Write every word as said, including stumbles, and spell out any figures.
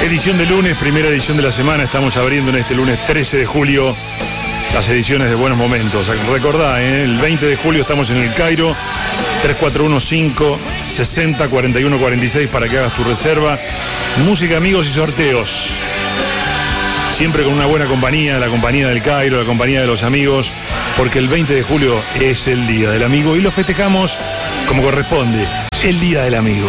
Edición de lunes, primera edición de la semana. Estamos abriendo en este lunes trece de julio las ediciones de Buenos Momentos. Recordá, ¿eh? El veinte de julio estamos en el Cairo. tres cuatro uno cinco sesenta cuarenta y uno cuarenta y seis para que hagas tu reserva. Música, amigos y sorteos. Siempre con una buena compañía, la compañía del Cairo, la compañía de los amigos, porque el veinte de julio es el Día del Amigo y lo festejamos como corresponde, el Día del Amigo.